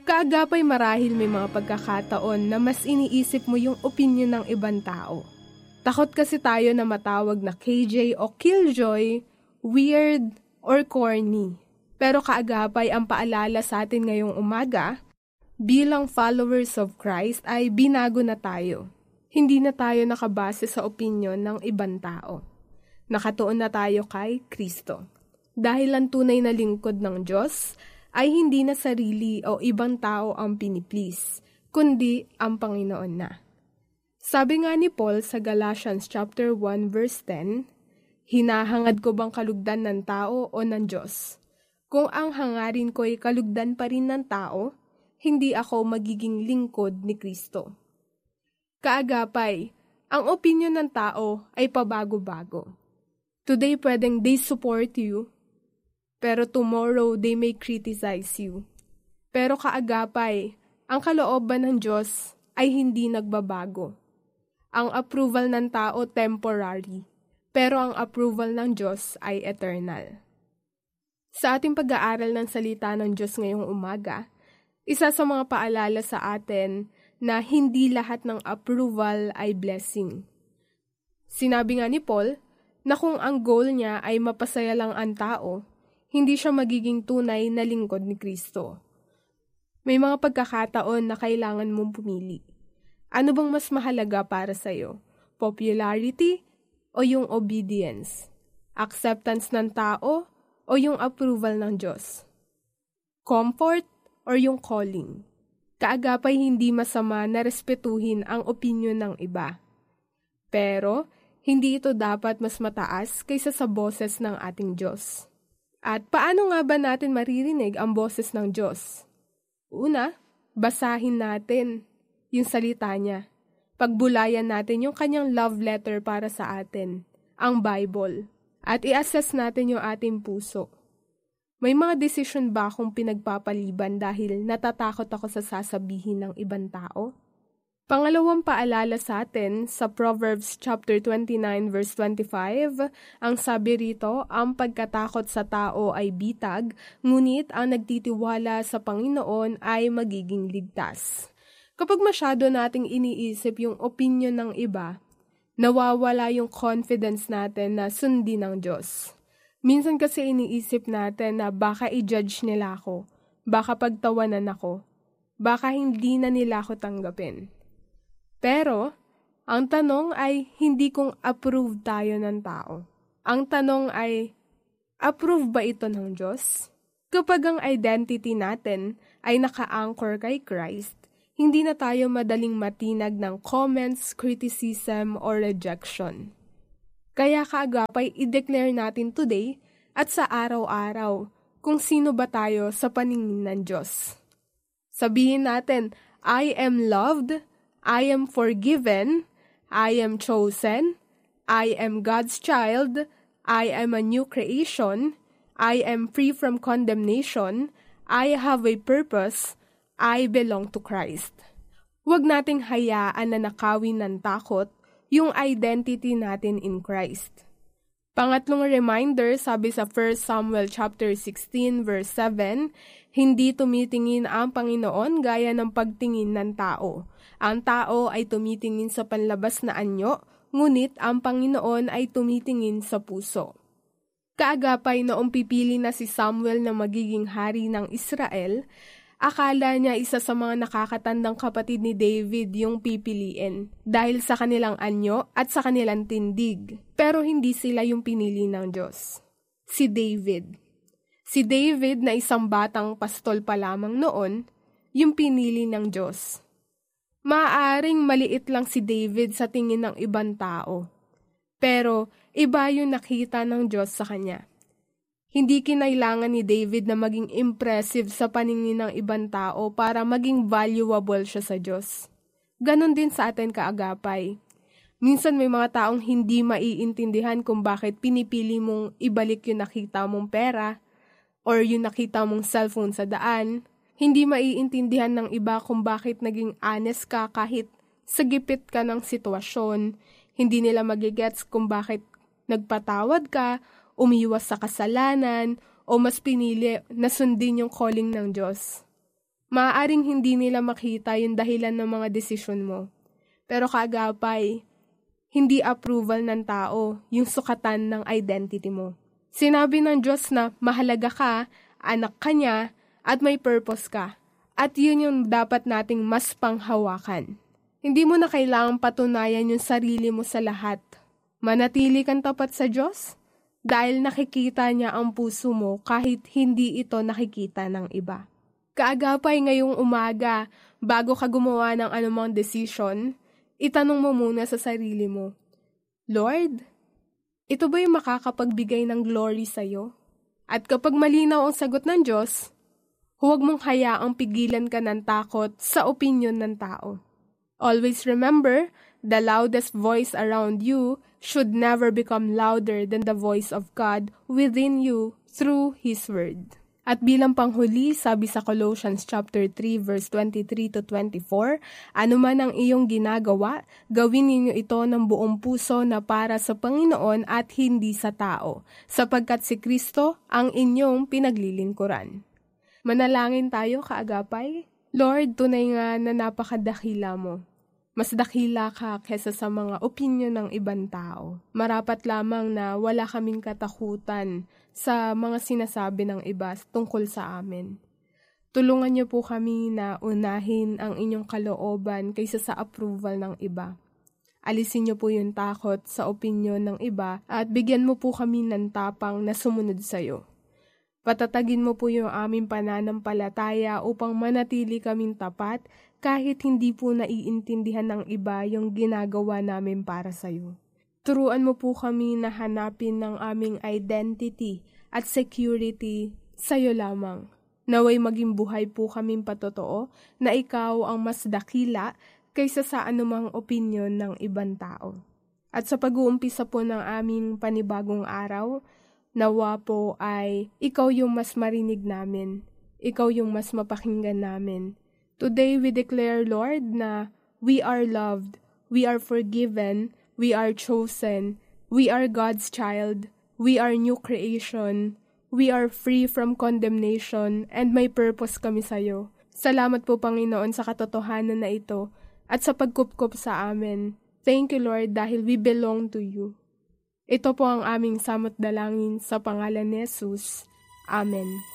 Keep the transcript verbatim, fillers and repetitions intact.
Kaagapay marahil may mga pagkakataon na mas iniisip mo yung opinyon ng ibang tao. Takot kasi tayo na matawag na K J o Killjoy, weird, or corny. Pero kaagapay ang paalala sa atin ngayong umaga, bilang followers of Christ ay binago na tayo. Hindi na tayo nakabase sa opinyon ng ibang tao. Nakatuon na tayo kay Kristo. Dahil ang tunay na lingkod ng Diyos ay hindi na sarili o ibang tao ang piniplease, kundi ang Panginoon na. Sabi nga ni Paul sa Galatians chapter one verse ten, hinahangad ko bang kalugdan ng tao o ng Diyos? Kung ang hangarin ko'y kalugdan pa rin ng tao, hindi ako magiging lingkod ni Kristo. Kaagapay, ang opinyon ng tao ay pabago-bago. Today pwedeng they support you, pero tomorrow they may criticize you. Pero kaagapay, ang kalooban ng Diyos ay hindi nagbabago. Ang approval ng tao temporary, pero ang approval ng Diyos ay eternal. Sa ating pag-aaral ng salita ng Diyos ngayong umaga, isa sa mga paalala sa atin na hindi lahat ng approval ay blessing. Sinabi nga ni Paul na kung ang goal niya ay mapasaya lang ang tao, hindi siya magiging tunay na lingkod ni Kristo. May mga pagkakataon na kailangan mong pumili. Ano bang mas mahalaga para sa'yo? Popularity o yung obedience? Acceptance ng tao o yung approval ng Diyos? Comfort o yung calling? Kaagapay hindi masama na respetuhin ang opinyon ng iba. Pero, hindi ito dapat mas mataas kaysa sa boses ng ating Diyos. At paano nga ba natin maririnig ang boses ng Diyos? Una, basahin natin yung salita niya. Pagbulayan natin yung kanyang love letter para sa atin, ang Bible. At i-assess natin yung ating puso. May mga desisyon ba akong pinagpapaliban dahil natatakot ako sa sasabihin ng ibang tao? Pangalawang paalala sa atin sa Proverbs chapter twenty-nine verse twenty-five, ang sabi rito, ang pagkatakot sa tao ay bitag, ngunit ang nagtitiwala sa Panginoon ay magiging ligtas. Kapag masyado nating iniisip yung opinion ng iba, nawawala yung confidence natin na sundin ng Diyos. Minsan kasi iniisip natin na baka i-judge nila ako, baka pagtawanan ako, baka hindi na nila ako tanggapin. Pero, ang tanong ay hindi kung approve tayo ng tao. Ang tanong ay, approve ba ito ng Diyos? Kapag ang identity natin ay naka-anchor kay Christ, hindi na tayo madaling matinag ng comments, criticism, or rejection. Kaya kaagapay i-declare natin today at sa araw-araw kung sino ba tayo sa paningin ng Diyos. Sabihin natin, I am loved, I am forgiven, I am chosen, I am God's child, I am a new creation, I am free from condemnation, I have a purpose, I belong to Christ. Huwag nating hayaan na nakawin ng takot yung identity natin in Christ. Pangatlong reminder, sabi sa First Samuel chapter sixteen verse seven, hindi tumitingin ang Panginoon gaya ng pagtingin ng tao. Ang tao ay tumitingin sa panlabas na anyo, ngunit ang Panginoon ay tumitingin sa puso. Kaagapay noong pipili na si Samuel na magiging hari ng Israel, akala niya isa sa mga nakakatandang kapatid ni David yung pipiliin dahil sa kanilang anyo at sa kanilang tindig. Pero hindi sila yung pinili ng Diyos. Si David. Si David na isang batang pastol pa lamang noon, yung pinili ng Diyos. Maaaring maliit lang si David sa tingin ng ibang tao. Pero iba yung nakita ng Diyos sa kanya. Hindi kinailangan ni David na maging impressive sa paningin ng ibang tao para maging valuable siya sa Diyos. Ganon din sa atin kaagapay. Minsan may mga taong hindi maiintindihan kung bakit pinipili mong ibalik yung nakita mong pera or yung nakita mong cellphone sa daan. Hindi maiintindihan ng iba kung bakit naging honest ka kahit sa gipit ka ng sitwasyon. Hindi nila magigets kung bakit nagpatawad ka, umiwas sa kasalanan, o mas pinili na sundin yung calling ng Diyos. Maaaring hindi nila makita yung dahilan ng mga desisyon mo. Pero kaagapay, hindi approval ng tao yung sukatan ng identity mo. Sinabi ng Diyos na mahalaga ka, anak ka niya, at may purpose ka. At yun yung dapat nating mas panghawakan. Hindi mo na kailangang patunayan yung sarili mo sa lahat. Manatili kang tapat sa Diyos dahil nakikita niya ang puso mo kahit hindi ito nakikita ng iba. Kaagapay ngayong umaga, bago ka gumawa ng anumang decision, itanong mo muna sa sarili mo, Lord, ito ba yung makakapagbigay ng glory sa'yo? At kapag malinaw ang sagot ng Diyos, huwag mong hayaang pigilan ka ng takot sa opinyon ng tao. Always remember, the loudest voice around you should never become louder than the voice of God within you through His Word. At bilang panghuli, sabi sa Colossians chapter three verse twenty-three to twenty-four, ano man ang iyong ginagawa, gawin ninyo ito ng buong puso na para sa Panginoon at hindi sa tao, sapagkat si Kristo ang inyong pinaglilingkuran. Manalangin tayo, kaagapay. Lord, tunay nga na napakadakila mo. Mas dakila ka kesa sa mga opinyon ng ibang tao. Marapat lamang na wala kaming katakutan sa mga sinasabi ng iba tungkol sa amin. Tulungan niyo po kami na unahin ang inyong kalooban kaysa sa approval ng iba. Alisin niyo po yung takot sa opinyon ng iba at bigyan mo po kami ng tapang na sumunod sa iyo. Patatagin mo po yung aming pananampalataya upang manatili kaming tapat kahit hindi po naiintindihan ng iba yung ginagawa namin para sa iyo. Turuan mo po kami na hanapin ng aming identity at security sa iyo lamang. Naway maging buhay po kaming patotoo na ikaw ang mas dakila kaysa sa anumang opinyon ng ibang tao. At sa pag-uumpisa po ng aming panibagong araw, nawa po ay ikaw yung mas marinig namin, ikaw yung mas mapakinggan namin. Today we declare, Lord, na we are loved, we are forgiven, we are chosen, we are God's child, we are new creation, we are free from condemnation, and may purpose kami sa iyo. Salamat po, Panginoon, sa katotohanan na ito at sa pagkupkop sa amin. Thank you, Lord, dahil we belong to you. Ito po ang aming samot dalangin sa pangalan ni Jesus. Amen.